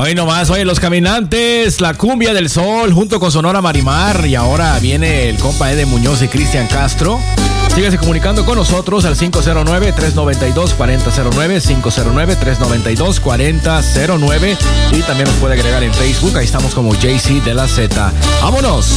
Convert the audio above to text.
Hoy nomás, oye, Los Caminantes, la cumbia del sol, junto con Sonora Marimar. Y ahora viene el compa Ede Muñoz y Cristian Castro. Síguese comunicando con nosotros al 509-392-4009, 509-392-4009. Y también nos puede agregar en Facebook, ahí estamos como JC de la Z. ¡Vámonos!